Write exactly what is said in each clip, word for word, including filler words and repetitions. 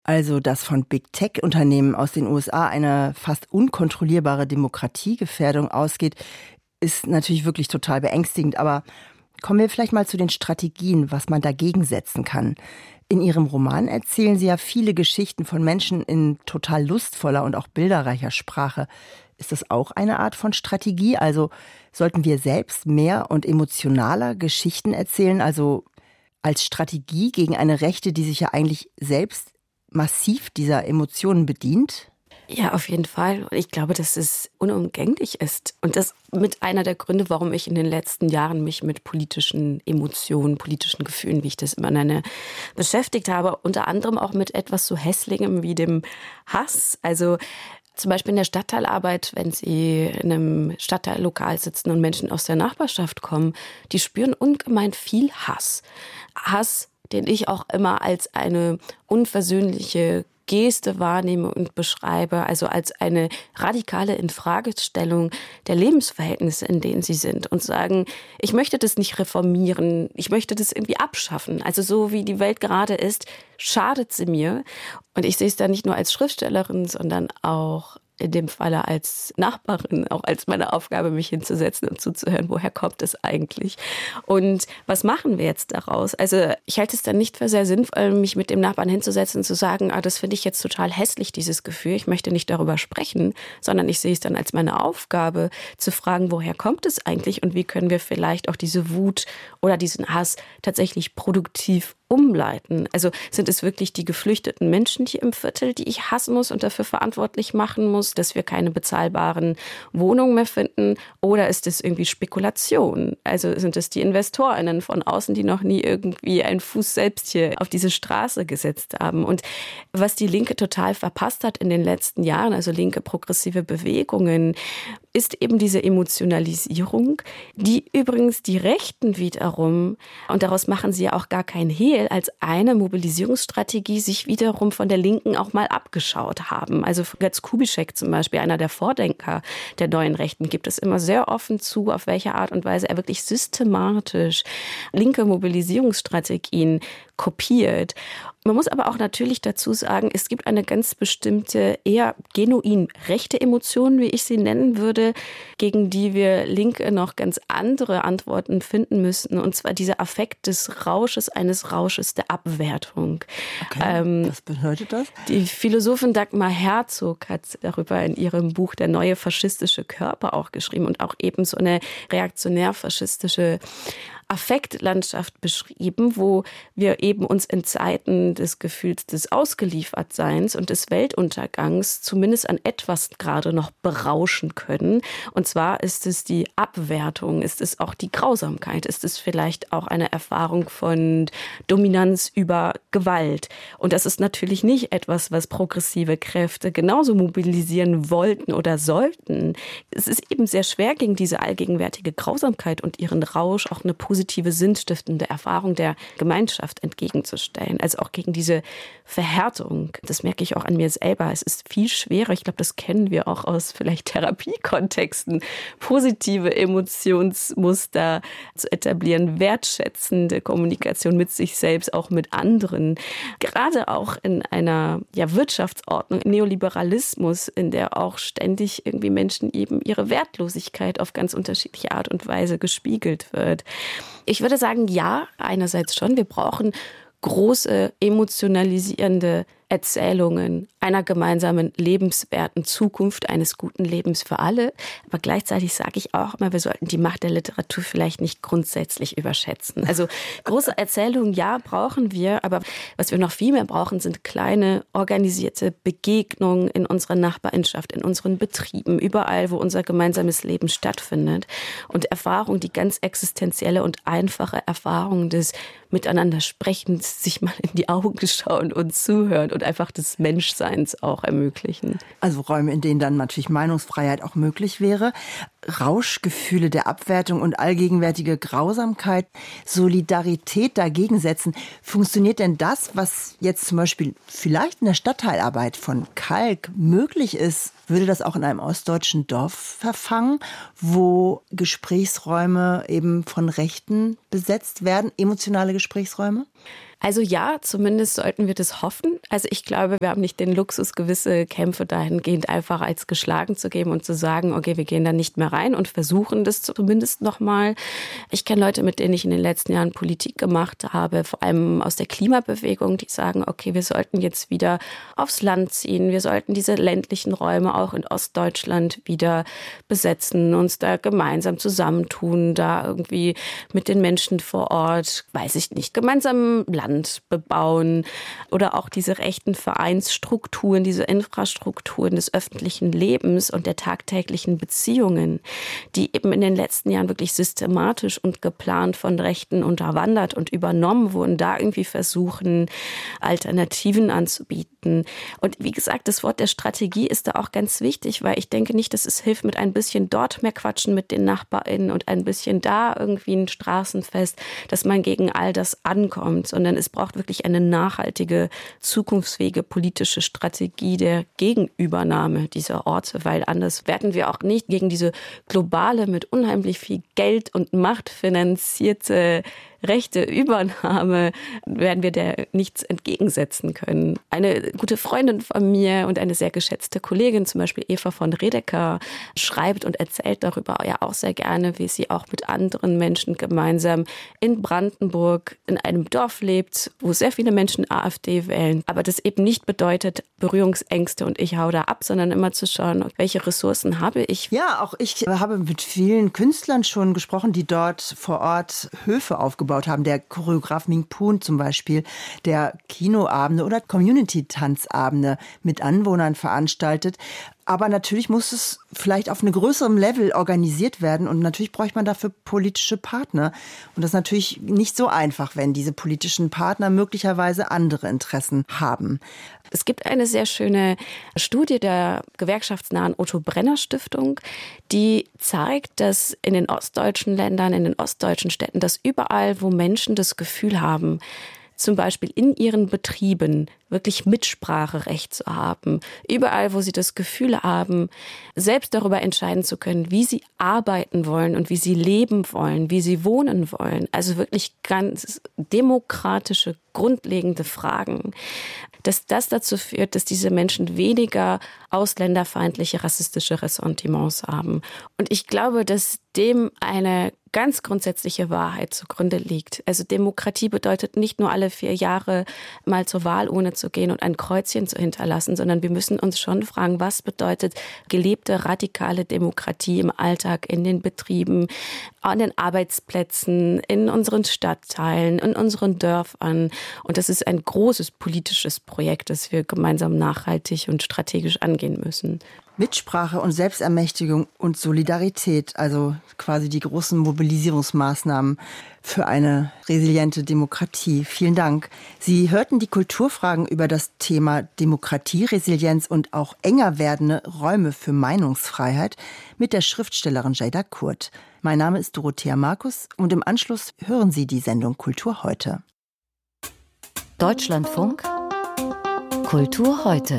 Also, dass von Big Tech-Unternehmen aus den U S A eine fast unkontrollierbare Demokratiegefährdung ausgeht, ist natürlich wirklich total beängstigend. Aber kommen wir vielleicht mal zu den Strategien, was man dagegen setzen kann. In Ihrem Roman erzählen Sie ja viele Geschichten von Menschen in total lustvoller und auch bilderreicher Sprache. Ist das auch eine Art von Strategie? Also sollten wir selbst mehr und emotionaler Geschichten erzählen, also als Strategie gegen eine Rechte, die sich ja eigentlich selbst massiv dieser Emotionen bedient? Ja, auf jeden Fall. Und ich glaube, dass es unumgänglich ist. Und das mit einer der Gründe, warum ich in den letzten Jahren mich mit politischen Emotionen, politischen Gefühlen, wie ich das immer nenne, beschäftigt habe. Unter anderem auch mit etwas so Hässlichem wie dem Hass. Also zum Beispiel in der Stadtteilarbeit, wenn Sie in einem Stadtteillokal sitzen und Menschen aus der Nachbarschaft kommen, die spüren ungemein viel Hass. Hass, den ich auch immer als eine unversöhnliche Geste wahrnehme und beschreibe, also als eine radikale Infragestellung der Lebensverhältnisse, in denen sie sind und sagen, ich möchte das nicht reformieren, ich möchte das irgendwie abschaffen. Also so wie die Welt gerade ist, schadet sie mir. Und ich sehe es da nicht nur als Schriftstellerin, sondern auch in dem Falle als Nachbarin, auch als meine Aufgabe, mich hinzusetzen und zuzuhören, woher kommt es eigentlich? Und was machen wir jetzt daraus? Also ich halte es dann nicht für sehr sinnvoll, mich mit dem Nachbarn hinzusetzen und zu sagen, ah, das finde ich jetzt total hässlich, dieses Gefühl, ich möchte nicht darüber sprechen, sondern ich sehe es dann als meine Aufgabe, zu fragen, woher kommt es eigentlich und wie können wir vielleicht auch diese Wut oder diesen Hass tatsächlich produktiv umleiten. Also sind es wirklich die geflüchteten Menschen hier im Viertel, die ich hassen muss und dafür verantwortlich machen muss, dass wir keine bezahlbaren Wohnungen mehr finden? Oder ist es irgendwie Spekulation? Also sind es die InvestorInnen von außen, die noch nie irgendwie einen Fuß selbst hier auf diese Straße gesetzt haben? Und was die Linke total verpasst hat in den letzten Jahren, also linke progressive Bewegungen, ist eben diese Emotionalisierung, die übrigens die Rechten wiederum, und daraus machen sie ja auch gar kein Hehl, als eine Mobilisierungsstrategie sich wiederum von der Linken auch mal abgeschaut haben. Also Götz Kubitschek zum Beispiel, einer der Vordenker der neuen Rechten, gibt es immer sehr offen zu, auf welche Art und Weise er wirklich systematisch linke Mobilisierungsstrategien kopiert. Man muss aber auch natürlich dazu sagen, es gibt eine ganz bestimmte, eher genuin rechte Emotion, wie ich sie nennen würde, gegen die wir Linke noch ganz andere Antworten finden müssen. Und zwar dieser Affekt des Rausches, eines Rausches der Abwertung. Okay, ähm, was bedeutet das? Die Philosophin Dagmar Herzog hat darüber in ihrem Buch Der neue faschistische Körper auch geschrieben und auch eben so eine reaktionär-faschistische Affektlandschaft beschrieben, wo wir eben uns in Zeiten des Gefühls des Ausgeliefertseins und des Weltuntergangs zumindest an etwas gerade noch berauschen können. Und zwar ist es die Abwertung, ist es auch die Grausamkeit, ist es vielleicht auch eine Erfahrung von Dominanz über Gewalt. Und das ist natürlich nicht etwas, was progressive Kräfte genauso mobilisieren wollten oder sollten. Es ist eben sehr schwer, gegen diese allgegenwärtige Grausamkeit und ihren Rausch auch eine positive positive, sinnstiftende Erfahrung der Gemeinschaft entgegenzustellen. Also auch gegen diese Verhärtung. Das merke ich auch an mir selber. Es ist viel schwerer. Ich glaube, das kennen wir auch aus vielleicht Therapiekontexten. Positive Emotionsmuster zu etablieren, wertschätzende Kommunikation mit sich selbst, auch mit anderen. Gerade auch in einer ja, Wirtschaftsordnung, Neoliberalismus, in der auch ständig irgendwie Menschen eben ihre Wertlosigkeit auf ganz unterschiedliche Art und Weise gespiegelt wird. Ich würde sagen, ja, einerseits schon. Wir brauchen große, emotionalisierende Erzählungen einer gemeinsamen lebenswerten Zukunft, eines guten Lebens für alle. Aber gleichzeitig sage ich auch immer, wir sollten die Macht der Literatur vielleicht nicht grundsätzlich überschätzen. Also große Erzählungen, ja, brauchen wir. Aber was wir noch viel mehr brauchen, sind kleine, organisierte Begegnungen in unserer Nachbarschaft, in unseren Betrieben, überall, wo unser gemeinsames Leben stattfindet. Und Erfahrungen, die ganz existenzielle und einfache Erfahrungen des Miteinandersprechens, sich mal in die Augen schauen und zuhören und einfach des Menschseins auch ermöglichen. Also Räume, in denen dann natürlich Meinungsfreiheit auch möglich wäre. Rauschgefühle der Abwertung und allgegenwärtige Grausamkeit, Solidarität dagegen setzen. Funktioniert denn das, was jetzt zum Beispiel vielleicht in der Stadtteilarbeit von Kalk möglich ist, würde das auch in einem ostdeutschen Dorf verfangen, wo Gesprächsräume eben von Rechten besetzt werden, emotionale Gesprächsräume? Also ja, zumindest sollten wir das hoffen. Also ich glaube, wir haben nicht den Luxus, gewisse Kämpfe dahingehend einfach als geschlagen zu geben und zu sagen, okay, wir gehen da nicht mehr rein und versuchen das zumindest nochmal. Ich kenne Leute, mit denen ich in den letzten Jahren Politik gemacht habe, vor allem aus der Klimabewegung, die sagen, okay, wir sollten jetzt wieder aufs Land ziehen, wir sollten diese ländlichen Räume auch in Ostdeutschland wieder besetzen, uns da gemeinsam zusammentun, da irgendwie mit den Menschen vor Ort, weiß ich nicht, gemeinsam Land bebauen oder auch diese rechten Vereinsstrukturen, diese Infrastrukturen des öffentlichen Lebens und der tagtäglichen Beziehungen, die eben in den letzten Jahren wirklich systematisch und geplant von Rechten unterwandert und übernommen wurden, da irgendwie versuchen, Alternativen anzubieten. Und wie gesagt, das Wort der Strategie ist da auch ganz wichtig, weil ich denke nicht, dass es hilft, mit ein bisschen dort mehr quatschen mit den NachbarInnen und ein bisschen da irgendwie ein Straßenfest, dass man gegen all das ankommt, sondern es braucht wirklich eine nachhaltige, zukunftsfähige politische Strategie der Gegenübernahme dieser Orte, weil anders werden wir auch nicht gegen diese globale, mit unheimlich viel Geld und Macht finanzierte rechte Übernahme, werden wir der nichts entgegensetzen können. Eine gute Freundin von mir und eine sehr geschätzte Kollegin, zum Beispiel Eva von Redeker, schreibt und erzählt darüber ja auch sehr gerne, wie sie auch mit anderen Menschen gemeinsam in Brandenburg in einem Dorf lebt, wo sehr viele Menschen AfD wählen. Aber das eben nicht bedeutet Berührungsängste und ich hau da ab, sondern immer zu schauen, welche Ressourcen habe ich. Ja, auch ich habe mit vielen Künstlern schon gesprochen, die dort vor Ort Höfe aufgebaut haben. Der Choreograf Ming Poon zum Beispiel, der Kinoabende oder Community-Tanzabende mit Anwohnern veranstaltet. Aber natürlich muss es vielleicht auf einem größeren Level organisiert werden und natürlich bräuchte man dafür politische Partner. Und das ist natürlich nicht so einfach, wenn diese politischen Partner möglicherweise andere Interessen haben. Es gibt eine sehr schöne Studie der gewerkschaftsnahen Otto-Brenner-Stiftung, die zeigt, dass in den ostdeutschen Ländern, in den ostdeutschen Städten, dass überall, wo Menschen das Gefühl haben, zum Beispiel in ihren Betrieben wirklich Mitspracherecht zu haben. Überall, wo sie das Gefühl haben, selbst darüber entscheiden zu können, wie sie arbeiten wollen und wie sie leben wollen, wie sie wohnen wollen. Also wirklich ganz demokratische, grundlegende Fragen. Dass das dazu führt, dass diese Menschen weniger ausländerfeindliche, rassistische Ressentiments haben. Und ich glaube, dass dem eine ganz grundsätzliche Wahrheit zugrunde liegt. Also Demokratie bedeutet nicht nur alle vier Jahre mal zur Wahlurne zu gehen und ein Kreuzchen zu hinterlassen, sondern wir müssen uns schon fragen, was bedeutet gelebte radikale Demokratie im Alltag, in den Betrieben, an den Arbeitsplätzen, in unseren Stadtteilen, in unseren Dörfern. Und das ist ein großes politisches Projekt, das wir gemeinsam nachhaltig und strategisch angehen müssen. Mitsprache und Selbstermächtigung und Solidarität, also quasi die großen Mobilisierungsmaßnahmen für eine resiliente Demokratie. Vielen Dank. Sie hörten die Kulturfragen über das Thema Demokratie, Resilienz und auch enger werdende Räume für Meinungsfreiheit mit der Schriftstellerin Jayda Kurt. Mein Name ist Dorothea Markus und im Anschluss hören Sie die Sendung Kultur heute. Deutschlandfunk Kultur heute.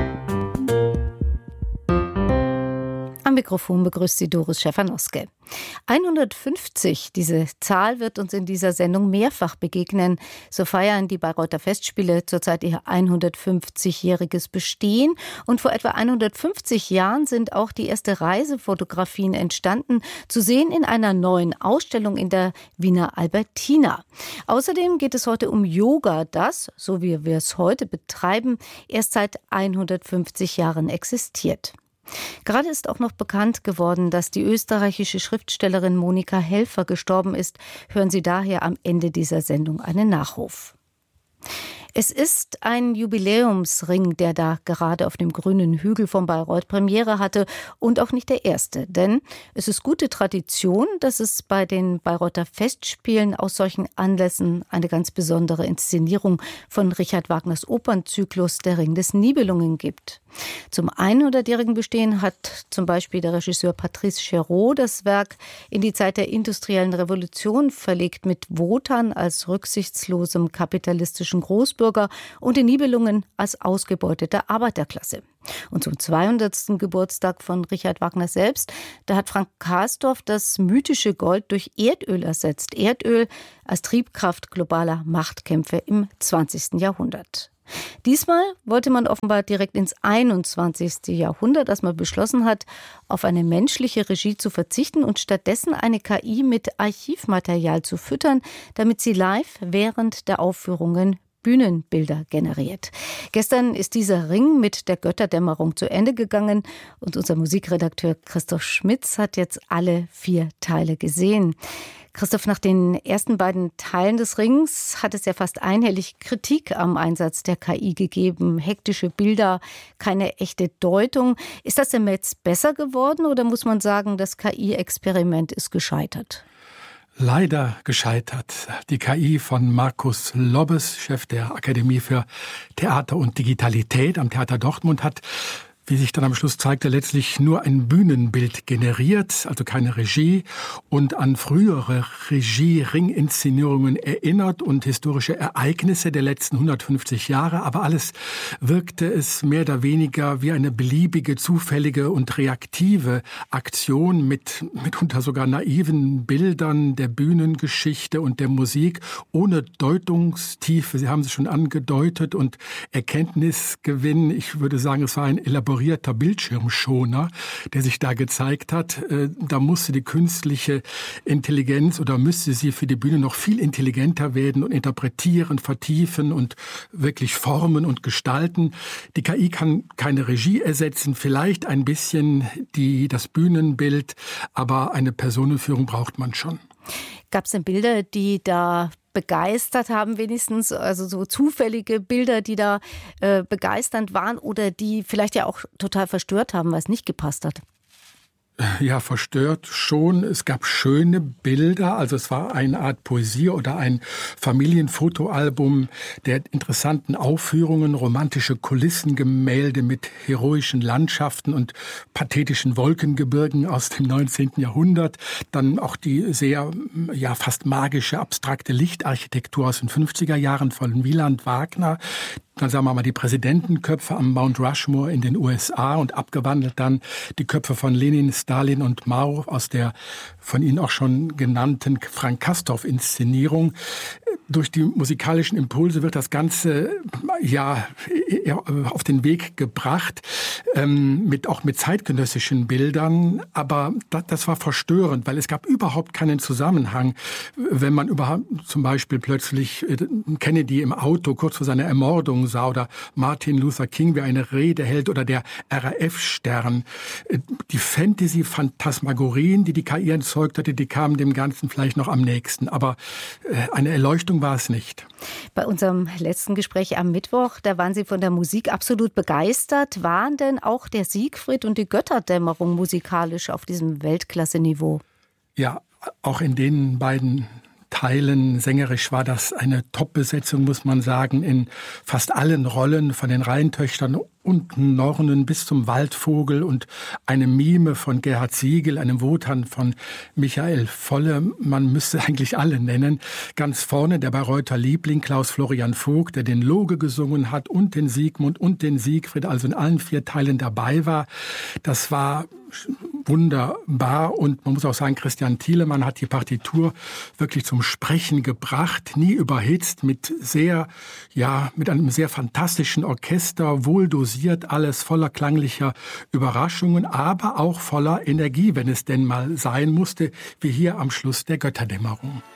Am Mikrofon begrüßt Sie Doris Schäfer-Noske. hundertfünfzig, diese Zahl wird uns in dieser Sendung mehrfach begegnen. So feiern die Bayreuther Festspiele zurzeit ihr hundertfünfzigjähriges Bestehen. Und vor etwa hundertfünfzig Jahren sind auch die ersten Reisefotografien entstanden, zu sehen in einer neuen Ausstellung in der Wiener Albertina. Außerdem geht es heute um Yoga, das, so wie wir es heute betreiben, erst seit hundertfünfzig Jahren existiert. Gerade ist auch noch bekannt geworden, dass die österreichische Schriftstellerin Monika Helfer gestorben ist. Hören Sie daher am Ende dieser Sendung einen Nachruf. Es ist ein Jubiläumsring, der da gerade auf dem grünen Hügel von Bayreuth Premiere hatte und auch nicht der erste. Denn es ist gute Tradition, dass es bei den Bayreuther Festspielen aus solchen Anlässen eine ganz besondere Inszenierung von Richard Wagners Opernzyklus Der Ring des Nibelungen gibt. Zum hundertjährigen Bestehen hat zum Beispiel der Regisseur Patrice Chéreau das Werk in die Zeit der industriellen Revolution verlegt mit Wotan als rücksichtslosem kapitalistischen Großbürger Großbürger und die Nibelungen als ausgebeutete Arbeiterklasse. Und zum zweihundertsten Geburtstag von Richard Wagner selbst, da hat Frank Karsdorf das mythische Gold durch Erdöl ersetzt. Erdöl als Triebkraft globaler Machtkämpfe im zwanzigsten Jahrhundert. Diesmal wollte man offenbar direkt ins einundzwanzigste Jahrhundert, als man beschlossen hat, auf eine menschliche Regie zu verzichten und stattdessen eine K I mit Archivmaterial zu füttern, damit sie live während der Aufführungen Bühnenbilder generiert. Gestern ist dieser Ring mit der Götterdämmerung zu Ende gegangen und unser Musikredakteur Christoph Schmitz hat jetzt alle vier Teile gesehen. Christoph, nach den ersten beiden Teilen des Rings hat es ja fast einhellig Kritik am Einsatz der K I gegeben. Hektische Bilder, keine echte Deutung. Ist das denn jetzt besser geworden oder muss man sagen, das K I-Experiment ist gescheitert? Leider gescheitert. Die K I von Markus Lobbes, Chef der Akademie für Theater und Digitalität am Theater Dortmund, hat, wie sich dann am Schluss zeigte, letztlich nur ein Bühnenbild generiert, also keine Regie, und an frühere Regie-Ringinszenierungen erinnert und historische Ereignisse der letzten hundertfünfzig Jahre. Aber alles wirkte es mehr oder weniger wie eine beliebige, zufällige und reaktive Aktion mit mitunter sogar naiven Bildern der Bühnengeschichte und der Musik, ohne Deutungstiefe. Sie haben es schon angedeutet, und Erkenntnisgewinn. Ich würde sagen, es war ein elaborierter Bildschirmschoner, der sich da gezeigt hat. Da musste die künstliche Intelligenz oder müsste sie für die Bühne noch viel intelligenter werden und interpretieren, vertiefen und wirklich formen und gestalten. Die K I kann keine Regie ersetzen, vielleicht ein bisschen die, das Bühnenbild, aber eine Personenführung braucht man schon. Gab es denn Bilder, die da begeistert haben, wenigstens, also so zufällige Bilder, die da äh, begeisternd waren oder die vielleicht ja auch total verstört haben, weil es nicht gepasst hat? Ja, verstört schon. Es gab schöne Bilder, also es war eine Art Poesie oder ein Familienfotoalbum der interessanten Aufführungen, romantische Kulissengemälde mit heroischen Landschaften und pathetischen Wolkengebirgen aus dem neunzehnten Jahrhundert. Dann auch die sehr, ja, fast magische, abstrakte Lichtarchitektur aus den fünfziger Jahren von Wieland Wagner. Dann sagen wir mal die Präsidentenköpfe am Mount Rushmore in den U S A und abgewandelt dann die Köpfe von Lenin, Stalin und Mao aus der von Ihnen auch schon genannten Frank Kastorf-Inszenierung. Durch die musikalischen Impulse wird das Ganze ja auf den Weg gebracht, ähm, mit auch mit zeitgenössischen Bildern. Aber das, das war verstörend, weil es gab überhaupt keinen Zusammenhang, wenn man überhaupt zum Beispiel plötzlich Kennedy im Auto kurz vor seiner Ermordung sah oder Martin Luther King wie eine Rede hält oder der R A F-Stern. Die Fantasy-Phantasmagorien, die die K I erzeugt hatte, die kamen dem Ganzen vielleicht noch am nächsten. Aber eine Erleuchtung war es nicht. Bei unserem letzten Gespräch am Mittwoch, da waren Sie von der Musik absolut begeistert. Waren denn auch der Siegfried und die Götterdämmerung musikalisch auf diesem Weltklasse-Niveau? Ja, auch in den beiden Teilen sängerisch war das eine Top-Besetzung, muss man sagen, in fast allen Rollen, von den Rheintöchtern und Nornen bis zum Waldvogel und eine Mime von Gerhard Siegel, einem Wotan von Michael Volle. Man müsste eigentlich alle nennen. Ganz vorne der Bayreuther Liebling Klaus Florian Vogt, der den Loge gesungen hat und den Siegmund und den Siegfried, also in allen vier Teilen dabei war. Das war wunderbar, und man muss auch sagen, Christian Thielemann hat die Partitur wirklich zum Sprechen gebracht, nie überhitzt, mit sehr, ja, mit einem sehr fantastischen Orchester, wohl dosiert, alles voller klanglicher Überraschungen, aber auch voller Energie, wenn es denn mal sein musste, wie hier am Schluss der Götterdämmerung.